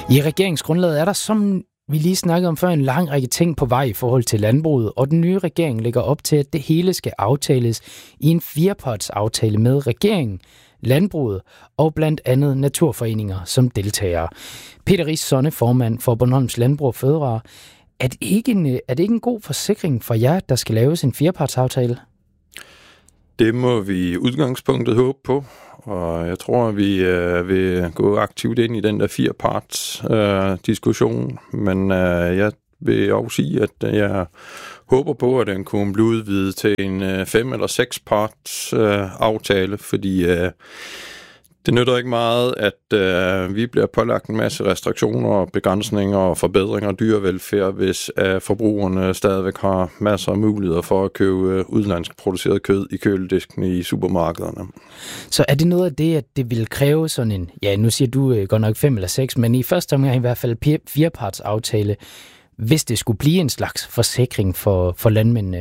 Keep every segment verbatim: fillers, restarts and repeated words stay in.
I regeringsgrundlaget er der, som vi lige snakkede om før, en lang række ting på vej i forhold til landbruget, og den nye regering lægger op til, at det hele skal aftales i en firepartsaftale med regeringen, landbruget og blandt andet naturforeninger som deltagere. Peter Riis Sonne, formand for Bornholms Landbrug og Fødevare. Er det, ikke en, er det ikke en god forsikring for jer, der skal laves en firepartsaftale? Det må vi i udgangspunktet håbe på, og jeg tror, at vi øh, vil gå aktivt ind i den der fireparts øh, diskussion, men øh, jeg vil også sige, at jeg håber på, at den kunne blive udvidet til en øh, fem- eller seks-parts øh, aftale, fordi øh, det nytter ikke meget, at øh, vi bliver pålagt en masse restriktioner, begrænsninger og forbedringer af dyrevelfærd, hvis øh, forbrugerne stadigvæk har masser af muligheder for at købe øh, udenlandsk produceret kød i køledisken i supermarkederne. Så er det noget af det, at det vil kræve sådan en, ja nu siger du øh, godt nok fem eller seks, men i første omgang i hvert fald firepartsaftale, hvis det skulle blive en slags forsikring for, for landmændene?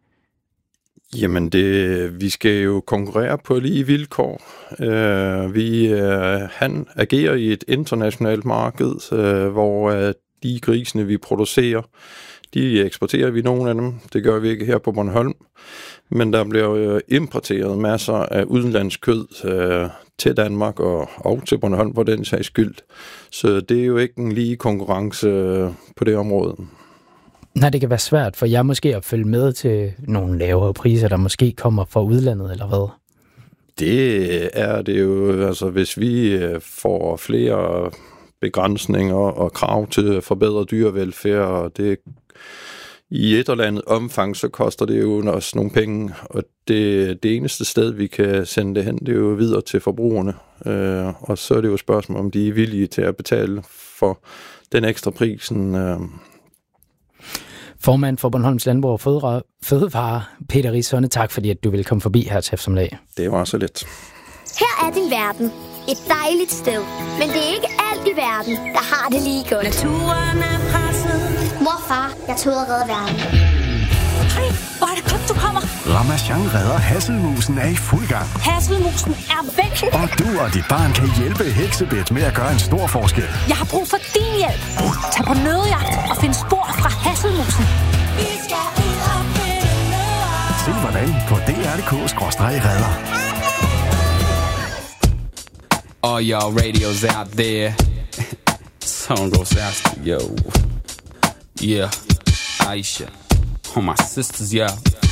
Jamen, det, vi skal jo konkurrere på lige vilkår. Uh, vi, uh, han agerer i et internationalt marked, uh, hvor uh, de grisene, vi producerer, de eksporterer vi nogle af dem. Det gør vi ikke her på Bornholm. Men der bliver uh, importeret masser af udenlandsk kød uh, til Danmark og, og til Bornholm på den sags skyld. Så det er jo ikke en lige konkurrence uh, på det område. Nej, det kan være svært for jer måske at følge med til nogle lavere priser, der måske kommer fra udlandet, eller hvad? Det er det jo, altså hvis vi får flere begrænsninger og krav til forbedret dyrevelfærd, og det i et eller andet omfang, så koster det jo også nogle penge, og det, det eneste sted, vi kan sende det hen, det er jo videre til forbrugerne, og så er det jo et spørgsmål, om de er villige til at betale for den ekstra prisen. Formand for Bornholms Landbrug og Fødevare, Fødevare Peter Riis Sonne, tak fordi at du ville komme forbi her til eftermiddag. Det var så lidt. Her er din verden. Et dejligt sted. Men det er ikke alt i verden, der har det lige godt. Naturen er presset. Morfar, jeg tog ud og redde verden. Hej, hvor er det godt, du kommer. Ramasjang redder Hasselmusen er i fuld gang. Hasselmusen er væk. Og du og dit barn kan hjælpe Heksebet med at gøre en stor forskel. Jeg har brug for din hjælp. Tag på nødjagt og find spor fra Hasselmusen. Vi skal ud og finde noget. Se hvordan på d r punktum d k skråstreg redder. All y'all radios out there. Song goes out to yo. Yeah, Aisha. All my sisters, yeah.